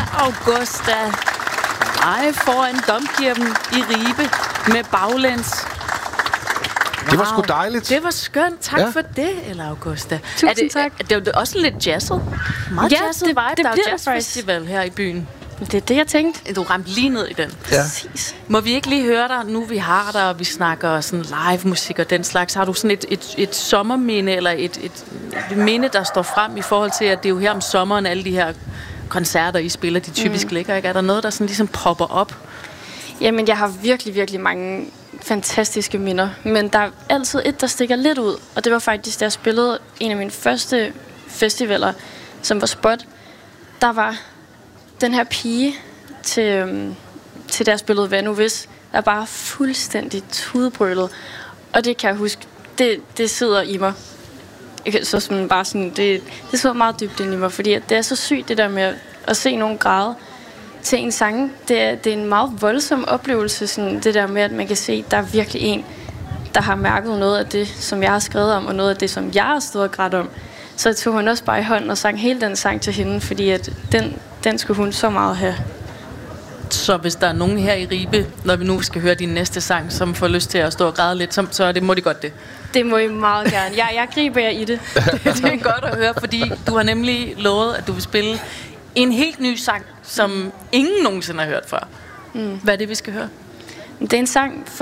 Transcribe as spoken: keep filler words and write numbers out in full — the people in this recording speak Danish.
Augusta live foran Domkirken i Ribe med baglæns. Wow. Det var sgu dejligt. Det var skønt. Tak ja. for det, Ella Augusta. Tusind er det, tak. Er, det er jo også lidt jazzet. Meget ja, jazzet det, vibe. det der er bliver jo det jazzfestival her i byen. Det er det, jeg tænkte. Du ramte lige ned i den. Ja. Præcis. Må vi ikke lige høre dig, nu vi har dig, og vi snakker sådan live musik og den slags. Har du sådan et, et, et sommerminde, eller et, et, et minde, der står frem i forhold til, at det er jo her om sommeren, alle de her koncerter, I spiller, de typisk mm. ligger, ikke? Er der noget, der sådan ligesom popper op? Jamen, jeg har virkelig, virkelig mange fantastiske minder. Men der er altid et, der stikker lidt ud. Og det var faktisk, da jeg spillede en af mine første festivaler, som var Spot. Der var den her pige til, øhm, til der spillede Hvad nu hvis, der bare fuldstændig tudbrølet. Og det kan jeg huske, det, det sidder i mig. Så sådan bare sådan, det, det sidder meget dybt ind i mig, fordi det er så sygt det der med at, at se nogen græde til en sang. Det er, det er en meget voldsom oplevelse, sådan det der med, at man kan se, at der er virkelig en, der har mærket noget af det, som jeg har skrevet om, og noget af det, som jeg har stået og grædt om. Så tog hun også bare i hånden og sang hele den sang til hende, fordi at den, den skulle hun så meget have. Så hvis der er nogen her i Ribe, når vi nu skal høre din næste sang, som får lyst til at stå og græde lidt, så, så det må de godt det. Det må I meget gerne. Jeg, jeg griber jer i det. det. Det er godt at høre, fordi du har nemlig lovet, at du vil spille en helt ny sang, som ingen nogensinde har hørt før. Mm. Hvad er det, vi skal høre? Det er en sang for